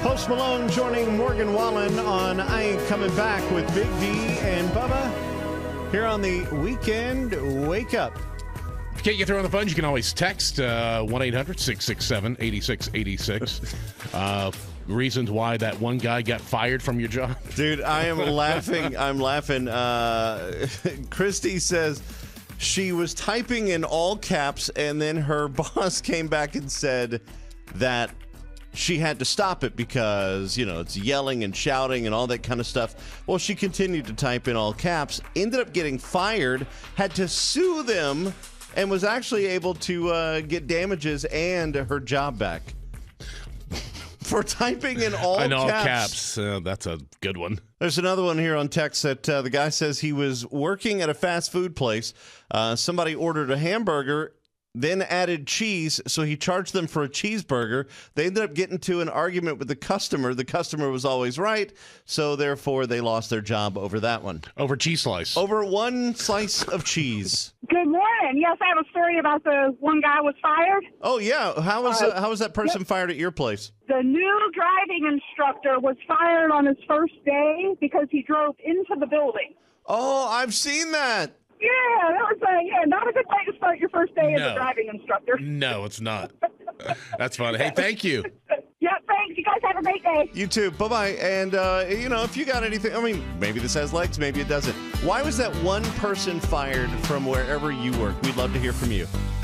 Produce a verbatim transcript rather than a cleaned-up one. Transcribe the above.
Post Malone joining Morgan Wallen on I Ain't Coming Back with Big D and Bubba here on the Weekend Wake Up. If you can't get through on the phone, you can always text uh, one eight hundred six six seven eight six eight six. Uh, reasons why that one guy got fired from your job. Dude, I am laughing. I'm laughing. Uh, Christy says she was typing in all caps, and then her boss came back and said that she had to stop it because, you know, it's yelling and shouting and all that kind of stuff. Well, she continued to type in all caps, ended up getting fired, had to sue them, and was actually able to uh, get damages and her job back for typing in all in all caps. caps. Uh, that's a good one. There's another one here on text that uh, the guy says he was working at a fast food place. Uh, somebody ordered a hamburger, then added cheese, so he charged them for a cheeseburger. They ended up getting to an argument with the customer. The customer was always right, so therefore they lost their job over that one. Over cheese slice. Over one slice of cheese. Good morning. Yes, I have a story about the one guy was fired. Oh, yeah. How was, Uh, uh, how was that person yep. fired at your place? The new driving instructor was fired on his first day because he drove into the building. Oh, I've seen that. Yeah, that was uh, yeah, not a good way to start your first day as No. a driving instructor. No, it's not. That's funny. Hey, thank you. Yeah, thanks. You guys have a great day. You too. Bye-bye. And, uh, you know, if you got anything, I mean, maybe this has legs, maybe it doesn't. Why was that one person fired from wherever you work? We'd love to hear from you.